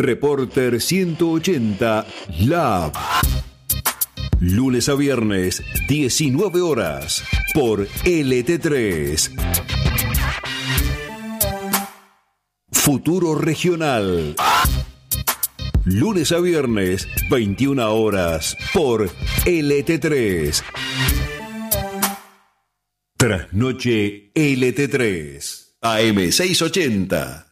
Reporter 180 Lab. Lunes a viernes, 19 horas, por LT3. Futuro Regional. Lunes a viernes, 21 horas, por LT3. Trasnoche LT3. AM 680.